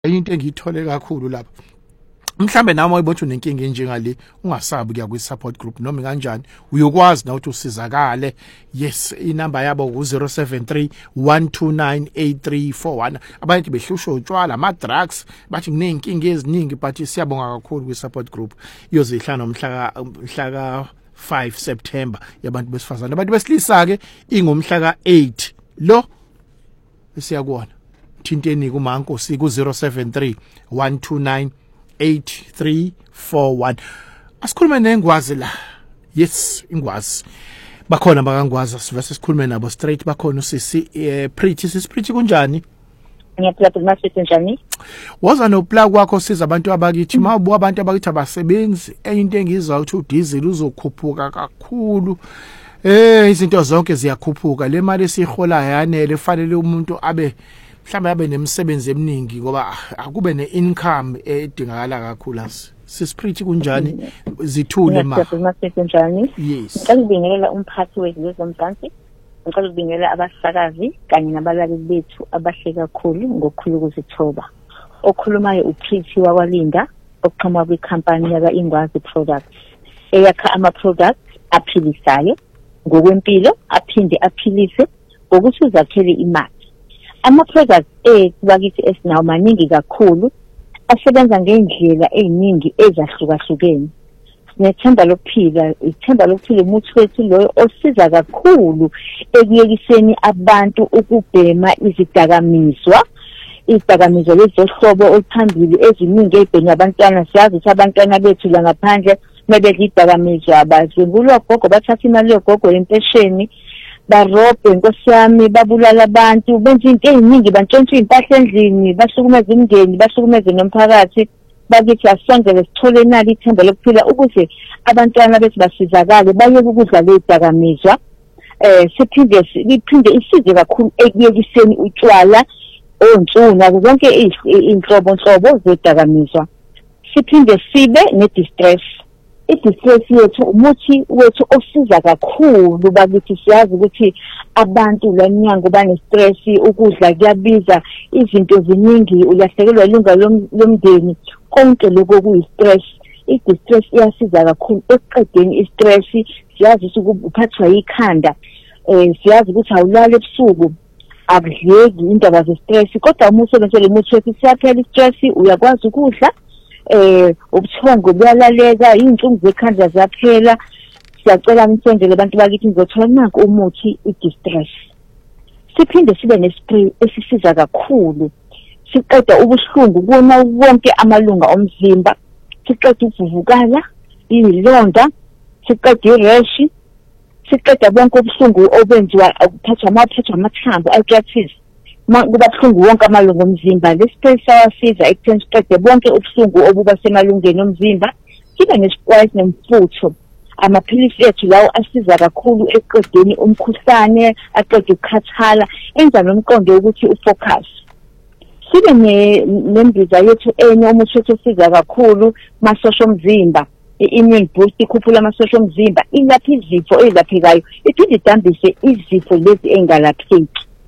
Into engiyithole kakhulu lapha mhlambe nami ayibothe unenkinga enjengale ungasabi kuya kwi-support group noma kanjani uyokwazi na ukuthi usizakale. Yes, inamba yabo ku-073 129 8341. Abantu behlushwa utshwala ama-drugs bathi kuney'nkinga eziningi but siyabonga kakhulu kwi-support group iyozihlala mhla ka 5 September yabantu besifazane. Abantu besilisa-ke ingomhla ka 8 lo esiyakubona thinteni kumankosi ku-073 129 8341. Asikhulume nengwazi la. Yes, ingwazi bakhona bakangwazi sivese sikhulume nabo straight. Bakhona usisi Pretty kunjani? Ngiyaphila masithi njani? Woza noplug wakho siza abantu abakithi mawubuka abantu abakithi abasebenzi into engizwa ukuthi udiesel uzokhuphuka kakhulu. Izinto zonke ziyakhuphuka. Le mali esihola yanele fanele umuntu abe mhlawumbe abe nemisebenzi eminingi ngoba akube ne-income edingakala kakhulu. Sisipritty kunjani? Zithule ma. Masithi njani? Yes. Ngicela ukubingelela umphathi wezomzansi. Ngicela ukubingelela abasakazi kanye nabalaleli bethu abahle kakhulu ngokukhulu ukuzithoba. Okhulumayo uPretty wakwaLinda oqhamuka kwikhampani yaka-Ingwazi Products eyakha ama-products aphilisayo ngokwempilo aphinde aphilise ngokuthi uzakhele imali. Ama-products bakithi esinawo maningi kakhulu asebenza ngendlela eziningi ezahlukahlukene. Sinethemba lokuphila, ithemba lokuphila umuthi wethu loyo osiza kakhulu ekuyekiseni abantu ukubhema izidakamizwa lezi zohlobo oluphambili eziningi ezibhenya abantwana. Siyazi ukuthi abantwana bethu la ngaphandle mebedla idakamizwa bazengulwa gogo bathatha imali yogogo yempesheni barobhe inkosi yami babulala abantu benza into eziningi bantshontsha impahla endlini bahlukumeza imindeni bahlukumeze nomphakathi. Bakithi asondele sithole nali ithemba lokuphila ukuze abantwana bethu basizakale bayeke ukudla lezidakamizwa. Siphinde isize kakhulu ekuyekiseni utshwala ontsuna zonke inhlobo zedakamizwa. Siphinde sibe ne-distress. I-distress yethu umuthi wethu osiza kakhulu bakithi. Siyazi ukuthi abantu lanyango bane-stress, ukudla kuyabiza, izinto ziningi, ulahlekelwa ilunga lomndeni, konke lokho kuyi-stress. I-distress iyasiza kakhulu ekuqedeni i-stress. Siyazi ukuthi uphathwa yikhanda, siyazi ukuthi awulali ebusuku, akudleki indaba ze-stress, kodwa uma usebenzele umuthi wethu siyaphela i-stress, uyakwazi ukudla, ubuthongo buyalaleka, iy'nhlungu zekhanda ziyaphela. Siyacela nisondele abantu bakithi ngizothola nanku umuthi i-distress. Siphinde sibe nespray esisiza kakhulu. Siqeda ubuhlungu kuwona wonke amalunga omzimba. Siqeda ukuvuvukala, izilonda, siqeda irash, siqeda bonke ubuhlungu obenziwa ukuphathwa amathambo arthritis. Kuba buhlungu wonke amalunga omzimba. Le spray siyasiza ekutheni siqede bonke ubuhlungu obuba semalungeni omzimba. Sibe nesquash nemfutho. Amaphilisi ethu lawo asiza kakhulu eqedeni umkhuhlane, aqede ukukhathala, enza nomqondo ukuthi ufocus. Sibe nembiza yethu enye umuthi wethu osiza kakhulu masosha omzimba, i-immune boost, ikhuphula amasosha omzimba, ilapha izifo ezilaphekayo, iphinde idambise izifo lezi engalapheki.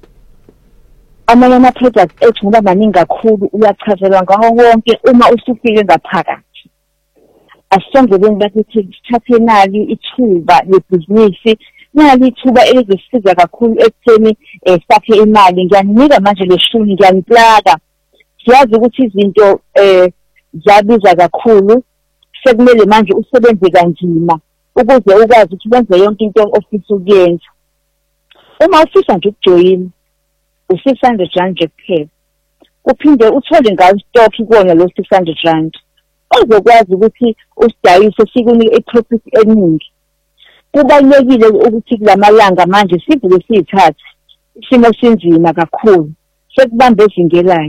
Amanye ama-products ethu ngoba maningi kakhulu uyachazelwa ngawo wonke uma usufike ngaphakathi. Asongeleni bakithi sithathe nali ithuba lebhizinisi, nali ithuba elizosiza kakhulu ekutheni sakhe imali. Ngiyanika manje leshuni, ngiyaniplaka. Siyazi ukuthi izinto ziyabiza kakhulu, sekumele manje usebenze kanzima ukuze ukwazi ukuthi wenze yonke into ofisa ukuyenza. Uma ufisa nje ukujoyina u-600 nje kuphela, uphinde uthole ngawo stock kuwona lo 600 ozokwazi ukuthi usidayise sikunike i-profit eningi. Kubalulekile ukuthi kulamalanga manje sivuke siyithathe isimo sinzima kakhulu sekubambe ezingelayo.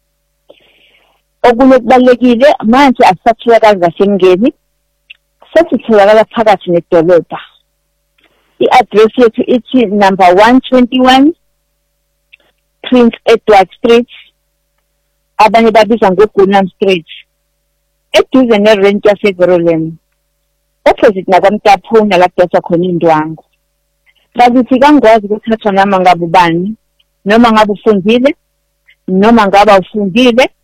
Okunye kubalulekile manje asisatholakali ngasemngeni, sesitholakala phakathi nedolobha. I-address yethu ithi number 121 Prince Edward Street, abanye babiza ngoGunam Street, eduze ne-rent yaseVerulam, opposite nakwamtaphuna lapho yasa khona indwangu. Bakithi kangwazi ukuthathwa noma ngabe ubani, noma ngabe ufundile, noma ngabe awufundile,